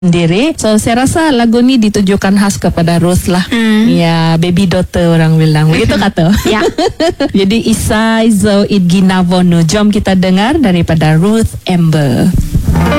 sendiri. So saya rasa lagu ni ditujukan khas kepada Rose lah. Ya, baby daughter orang bilang. Begitu kata. Ya. Jadi Isai Zo Idginavono. Jom kita dengar daripada Ruth Amber.